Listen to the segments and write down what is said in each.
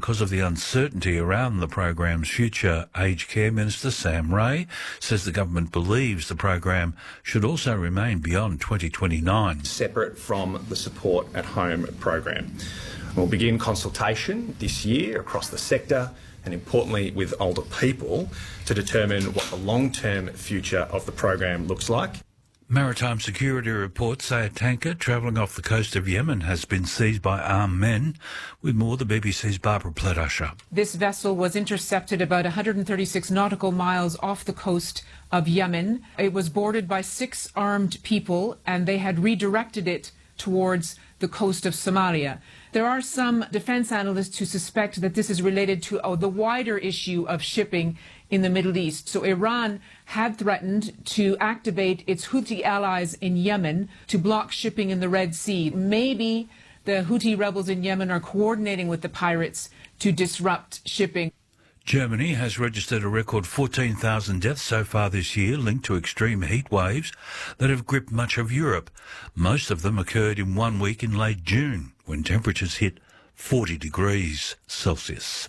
Because of the uncertainty around the program's future, Aged Care Minister Sam Ray says the government believes the program should also remain beyond 2029. Separate from the Support at Home program. We'll begin consultation this year across the sector and importantly with older people to determine what the long-term future of the program looks like. Maritime security reports say a tanker travelling off the coast of Yemen has been seized by armed men. With more, the BBC's Barbara Plettusher. This vessel was intercepted about 136 nautical miles off the coast of Yemen. It was boarded by 6 armed people and they had redirected it towards the coast of Somalia. There are some defence analysts who suspect that this is related to the wider issue of shipping in the Middle East. So Iran had threatened to activate its Houthi allies in Yemen to block shipping in the Red Sea. Maybe the Houthi rebels in Yemen are coordinating with the pirates to disrupt shipping. Germany has registered a record 14,000 deaths so far this year linked to extreme heat waves that have gripped much of Europe. Most of them occurred in 1 week in late June, when temperatures hit 40 degrees Celsius.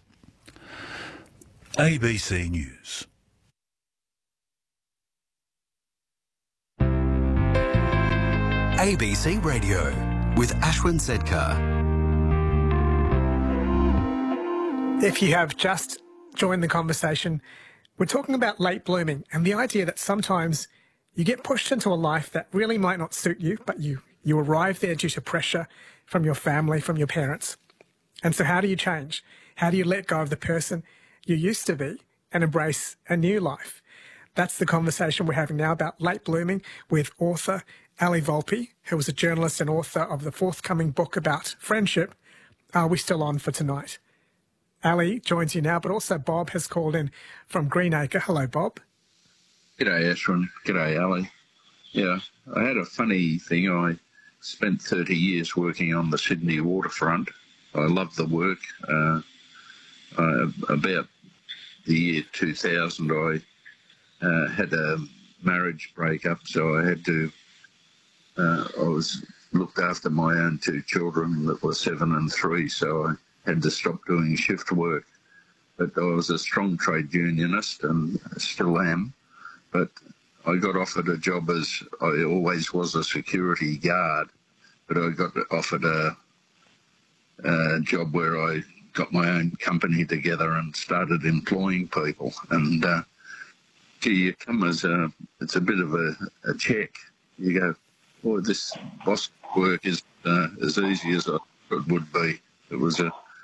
ABC News. ABC Radio with Ashwin Sedkar. If you have just joined the conversation, we're talking about late blooming and the idea that sometimes you get pushed into a life that really might not suit you, but you arrive there due to pressure from your family, from your parents. And so how do you change? How do you let go of the person you used to be and embrace a new life? That's the conversation we're having now about late blooming with author Ali Volpe, who is a journalist and author of the forthcoming book about friendship, Are We Still On for Tonight? Ali joins you now, but also Bob has called in from Greenacre. Hello, Bob. G'day, Ashwin. G'day, Ali. Yeah, I had a funny thing. I spent 30 years working on the Sydney waterfront. I loved the work. About the year 2000, I had a marriage breakup, so I had to, I was looked after my own 2 children that were 7 and 3, so I had to stop doing shift work. But I was a strong trade unionist and still am. But I got offered a job as, I always was a security guard, but I got offered a job where I got my own company together and started employing people. And you come as it's a bit of a check. You go, oh, this boss work is as easy as I thought it would be. It was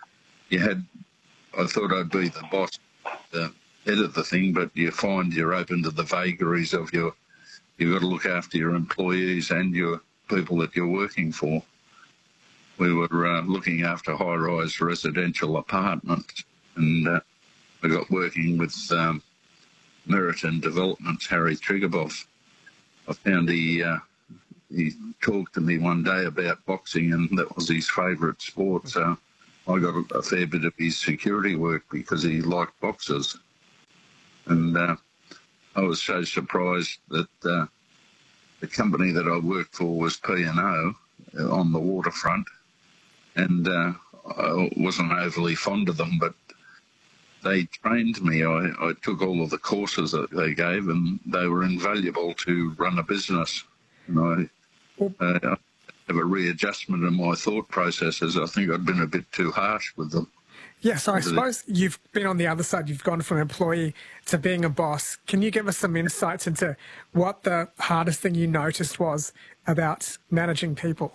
I thought I'd be the boss, the head of the thing, but you find you're open to the vagaries of you've got to look after your employees and your people that you're working for. We were looking after high-rise residential apartments, and I got working with Meriton Developments, Harry Triguboff. I found he talked to me one day about boxing, and that was his favourite sport, so I got a fair bit of his security work because he liked boxers. And I was so surprised that the company that I worked for was P&O on the waterfront, and I wasn't overly fond of them, but they trained me. I took all of the courses that they gave, and they were invaluable to run a business. And I have a readjustment in my thought processes. I think I'd been a bit too harsh with them. Yeah, so I suppose you've been on the other side. You've gone from employee to being a boss. Can you give us some insights into what the hardest thing you noticed was about managing people?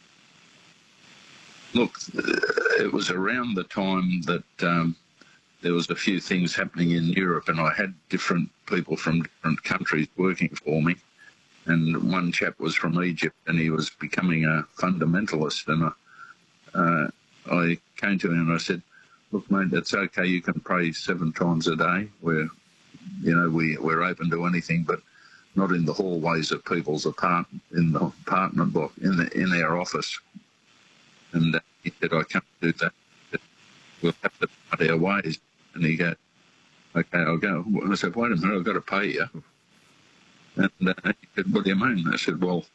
Look, it was around the time that there was a few things happening in Europe, and I had different people from different countries working for me. And one chap was from Egypt, and he was becoming a fundamentalist. And I came to him and I said, look, mate, it's okay. You can pray 7 times a day. We're open to anything, but not in the hallways of people's apartment, in the apartment block, in their office. And he said, I can't do that. We'll have to part our ways. And he goes, okay, I'll go. And I said, wait a minute, I've got to pay you. And he said, what do you mean? I said, well,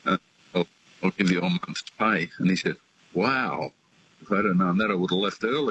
I'll give you a month's pay. And he said, wow, if I'd have known that, I would have left early.